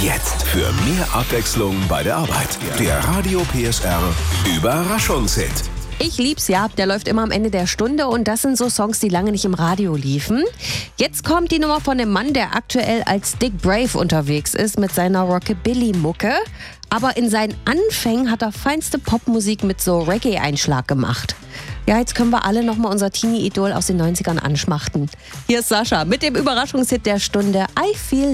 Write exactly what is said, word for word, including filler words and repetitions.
Jetzt für mehr Abwechslung bei der Arbeit. Der Radio P S R Überraschungshit. Ich lieb's ja, der läuft immer am Ende der Stunde und das sind so Songs, die lange nicht im Radio liefen. Jetzt kommt die Nummer von dem Mann, der aktuell als Dick Brave unterwegs ist mit seiner Rockabilly-Mucke. Aber in seinen Anfängen hat er feinste Popmusik mit so Reggae-Einschlag gemacht. Ja, jetzt können wir alle nochmal unser Teenie-Idol aus den neunzigern anschmachten. Hier ist Sascha mit dem Überraschungshit der Stunde I Feel